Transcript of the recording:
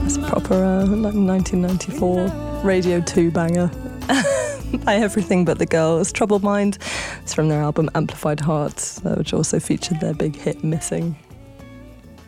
It's a proper 1994 Radio 2 banger. By Everything But the Girls. Troubled Mind. It's from their album Amplified Hearts, which also featured their big hit Missing.